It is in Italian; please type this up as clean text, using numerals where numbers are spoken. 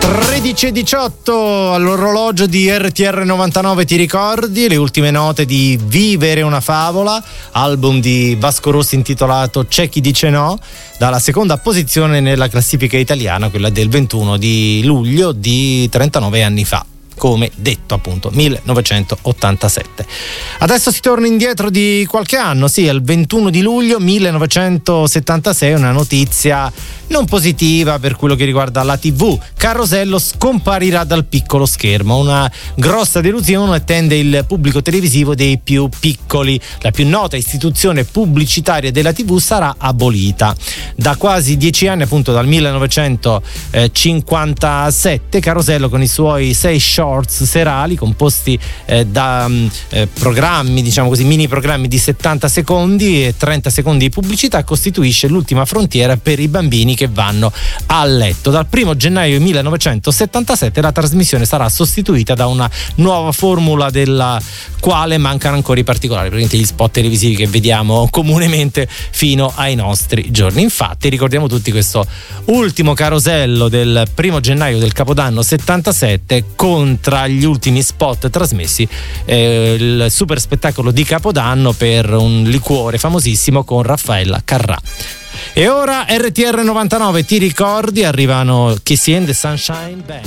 13:18 all'orologio di RTR 99. Ti ricordi le ultime note di Vivere una favola, album di Vasco Rossi intitolato C'è chi dice no, dalla seconda posizione nella classifica italiana, quella del 21 di luglio di 39 anni fa, come detto appunto 1987. Adesso si torna indietro di qualche anno, sì, al 21 di luglio 1976, una notizia non positiva per quello che riguarda la TV. Carosello scomparirà dal piccolo schermo, una grossa delusione attende il pubblico televisivo dei più piccoli. La più nota istituzione pubblicitaria della TV sarà abolita. Da quasi 10 anni, appunto dal 1957, Carosello con i suoi 6 shorts serali composti da programmi, diciamo così, mini programmi di 70 secondi e 30 secondi di pubblicità, costituisce l'ultima frontiera per i bambini che vanno a letto. Dal 1 gennaio 1977 la trasmissione sarà sostituita da una nuova formula della quale mancano ancora i particolari, praticamente gli spot televisivi che vediamo comunemente fino ai nostri giorni. Infatti ricordiamo tutti questo ultimo carosello del 1 gennaio del Capodanno 77, con tra gli ultimi spot trasmessi il super spettacolo di Capodanno per un liquore famosissimo con Raffaella Carrà. E ora RTR 99, ti ricordi, arrivano Kissy and the Sunshine Band.